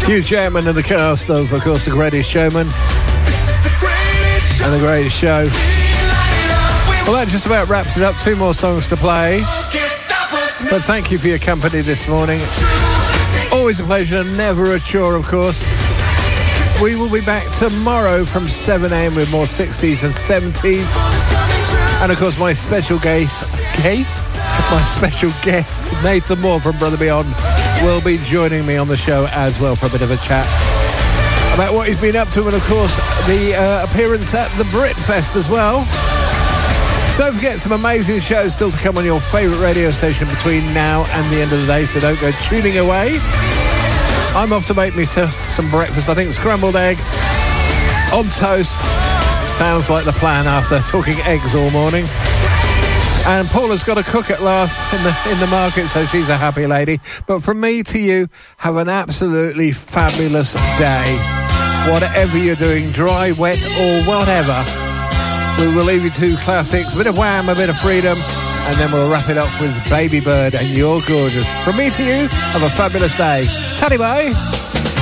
Hugh Jackman and the cast of course, The Greatest Showman and The Greatest Show. Well, that just about wraps it up. 2 more songs to play. But thank you for your company this morning. Always a pleasure, never a chore, of course. We will be back tomorrow from 7 a.m. with more 60s and 70s. And, of course, my special guest, Nathan Moore from Brother Beyond, will be joining me on the show as well for a bit of a chat about what he's been up to and, of course, the appearance at the Britfest as well. Don't forget, some amazing shows still to come on your favourite radio station between now and the end of the day, so don't go tuning away. I'm off to make me some breakfast. I think scrambled egg on toast sounds like the plan after talking eggs all morning. And Paula's got a cook at last in the market, so she's a happy lady. But from me to you, have an absolutely fabulous day. Whatever you're doing, dry, wet, or whatever. We will leave you 2 classics, a bit of Wham, a bit of Freedom, and then we'll wrap it up with Baby Bird and You're Gorgeous. From me to you, have a fabulous day. Taddy bye.